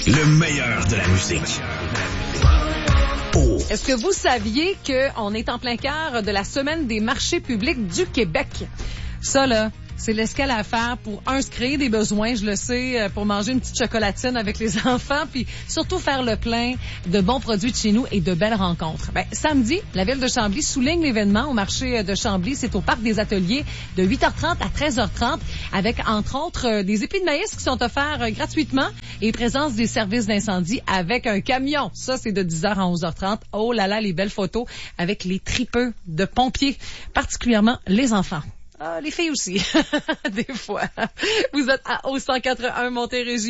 Le meilleur de la musique. Oh. Est-ce que vous saviez qu'on est en plein cœur de la semaine des marchés publics du Québec? Ça, là, c'est l'escale à faire pour, se créer des besoins, je le sais, pour manger une petite chocolatine avec les enfants, puis surtout faire le plein de bons produits de chez nous et de belles rencontres. Samedi, la Ville de Chambly souligne l'événement au marché de Chambly. C'est au Parc des Ateliers de 8h30 à 13h30 avec, entre autres, des épis de maïs qui sont offerts gratuitement et présence des services d'incendie avec un camion. Ça, c'est de 10h à 11h30. Oh là là, les belles photos avec les tripeux de pompiers, particulièrement les enfants. Les filles aussi, des fois. Vous êtes au 181 Montérégie.